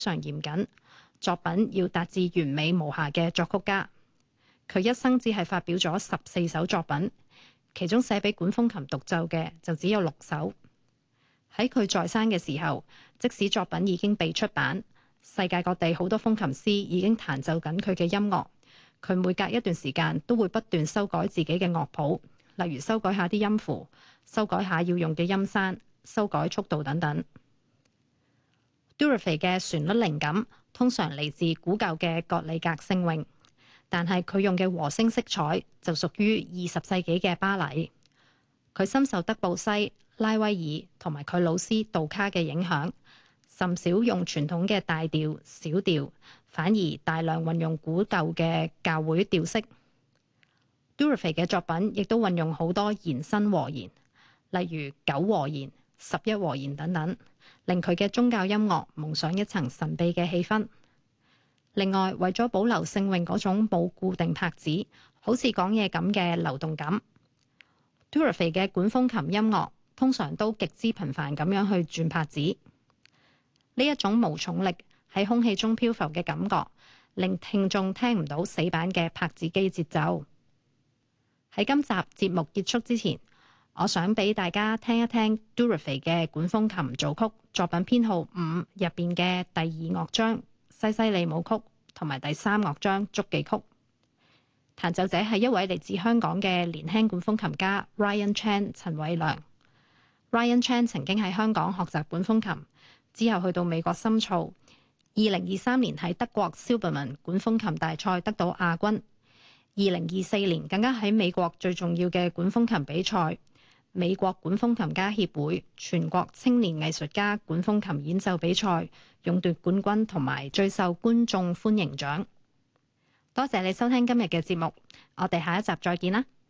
常嚴謹，作品要達至完美無瑕嘅作曲家。佢一生只係發表咗14首作品，其中寫俾管風琴獨奏嘅就只有6首。喺佢在生嘅時候，即使作品已經被出版，世界各地好多風琴師已經彈奏緊佢嘅音樂。佢每隔一段時間都會不斷修改自己嘅樂譜，例如修改下啲音符，修改下要用嘅音山，修改速度等等。Dürerfeld 嘅旋律靈感通常嚟自古舊嘅葛里格聖詠，但係佢用嘅和聲色彩就屬於20世紀嘅巴黎。佢深受德布西、拉威爾同埋佢老師杜卡嘅影響，甚少用傳統嘅大調、小調，反而大量運用古舊嘅教會調式。Dürerfeld 嘅作品亦都運用好多延伸和弦，例如9和弦、11和弦等等，令佢嘅宗教音樂蒙上一層神秘嘅氣氛。另外，為咗保留聖詠嗰種冇固定拍子，好似講嘢咁嘅流動感，Dürerfeld 嘅管風琴音樂通常都極之頻繁咁樣去轉拍子。呢一種無重力喺空氣中漂浮嘅感覺，令聽眾聽唔到死板嘅拍子機節奏。喺今集節目結束之前，我想俾大家聽一聽 Dürerfeld 嘅管風琴組曲作品編號5入邊嘅第2樂章西西里舞曲同埋第3樂章足記曲。彈奏者係一位嚟自香港嘅年輕管風琴家 Ryan Chan 陳偉良。Ryan Chan 曾經喺香港學習管風琴，之後去到美國深造。2023年喺德國 Silbermann 管風琴大賽得到亞軍。2024年更加喺美國最重要嘅管風琴比賽美國管風琴家協會全國青年藝術家管風琴演奏比賽勇奪冠軍同埋最受觀眾歡迎獎。多謝你收聽今日嘅節目，我哋下一集再見啦。